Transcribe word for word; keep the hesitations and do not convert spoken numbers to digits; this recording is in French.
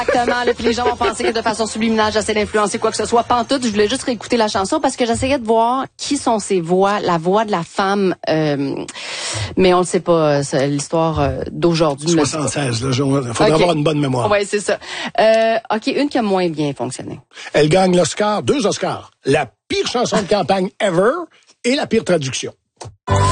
Exactement, là, puis les gens vont penser que de façon subliminale, j'essaie d'influencer quoi que ce soit. Pantoute, je voulais juste réécouter la chanson parce que j'essayais de voir qui sont ces voix, la voix de la femme, euh, mais on ne sait pas, c'est l'histoire euh, d'aujourd'hui. soixante-seize, là, il faudrait okay. avoir une bonne mémoire. Oui, c'est ça. Euh, OK, une qui a moins bien fonctionné. Elle gagne l'Oscar, deux Oscars. La pire chanson de campagne ever et la pire traduction.